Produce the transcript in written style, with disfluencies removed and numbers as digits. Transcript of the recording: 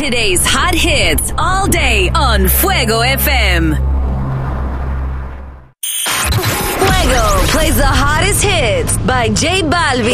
Today's hot hits all day on Fuego FM. Fuego plays the hottest hits by J Balvin.